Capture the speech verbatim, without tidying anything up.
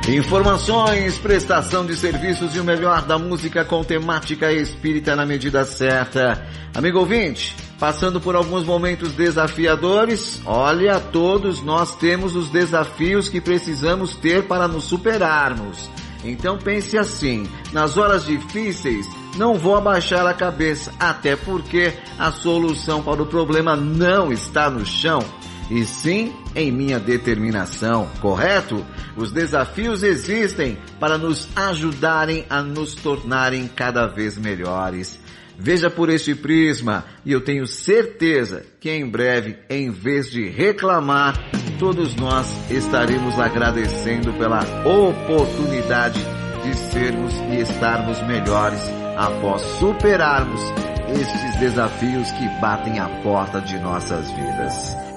Informações, prestação de serviços e o melhor da música com temática espírita na medida certa. Amigo ouvinte, passando por alguns momentos desafiadores, olha, todos nós temos os desafios que precisamos ter para nos superarmos. Então pense assim, nas horas difíceis, não vou abaixar a cabeça, até porque a solução para o problema não está no chão, e sim em minha determinação, correto? Os desafios existem para nos ajudarem a nos tornarem cada vez melhores. Veja por este prisma, e eu tenho certeza que em breve, em vez de reclamar, todos nós estaremos agradecendo pela oportunidade de sermos e estarmos melhores após superarmos estes desafios que batem à porta de nossas vidas.